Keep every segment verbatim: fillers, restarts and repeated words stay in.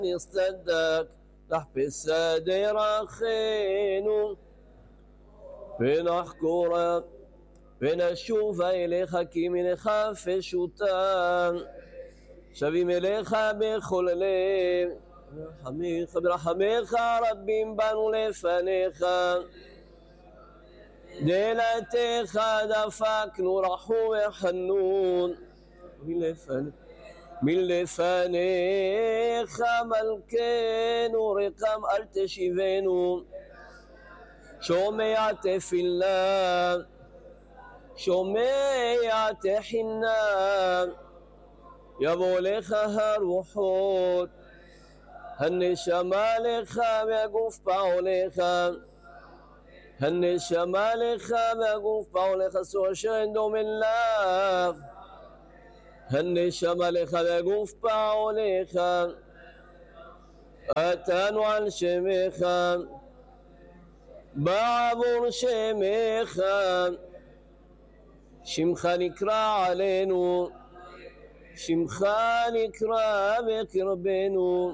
نصدق نحبس دراخينو ونحكورك ונשוב אליך כי מנחה פשוטם שבים אליך בכל לב ברחמיך ברחמיך רבים באנו לפניך דלתך דפקנו רחום וחנון מלפניך מלכנו רקם אל תשיבנו שומע תפילה שומע תחינה יבוא לך הרוחות הנשמה לך והגוף פעולך הנשמה לך והגוף פעולך אסור אשר אין דומה לך הנשמה לך והגוף פעולך אתנו על שמך בעבור שמך שמך נקרא עלינו שמך נקרא בקרבנו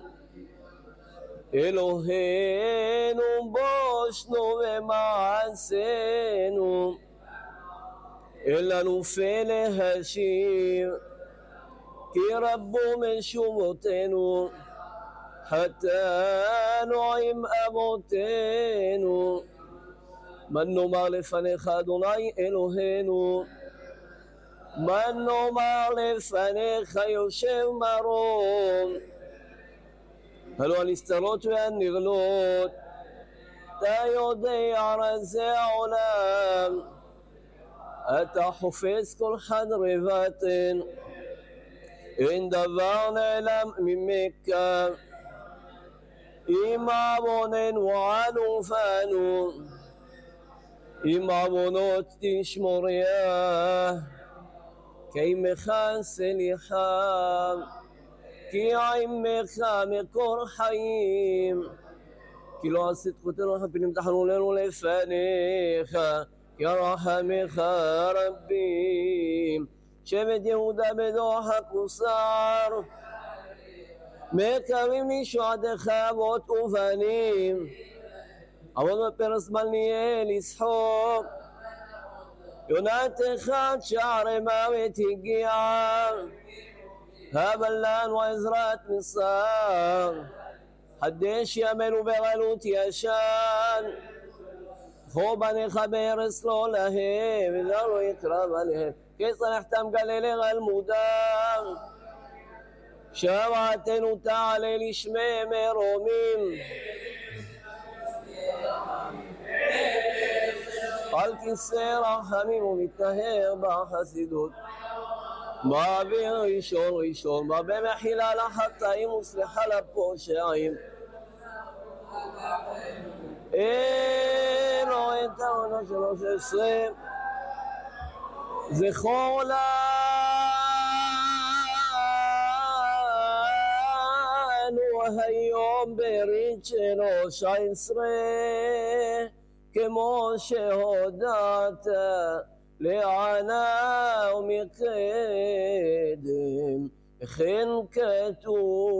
אלוהינו בושנו ומעשינו אין לנו פה להשיב כי רבו משובותינו חטאנו עם אבותינו من נאמר לפניך אדוני אלוהינו من נאמר לפניך יושב מרום הלא הנסתרות והנגלות אתה יודע רזי העולם אתה חופש כל חדרי בטן אין דבר נעלם ממך אם עווננו אנו ואנו אם עוונות תשמוריה כי עמך סליחה כי עמך מקור חיים כי לא עשית חוטאנו וחטאנו תחנוננו לפניך כי רחמך רבים שבט יהודה בדוחק וסער מקווים לישועתך אבות ובנים עבוד בפרס זמן נהיה לצחוק יונת אחד שערי מוות הגיעה הבלן ועזרת מסר חדש ימינו בגלות ישן חו בניך בארץ לא להם ולא לא יקרב עליהם כצנחתם גללי גלמודם שבעתנו תעלה לשמי מרומים על כיסא רחמים ומתנהר בחסידות מעביר ראשון ראשון מרבה מחילה לחטאים וסליחה לפושעים אלוהים תעונה שלוש עשרה זכור לנו היום ברית שלוש עשרה כמו שהודעת לענה ומקדם וכן כתוב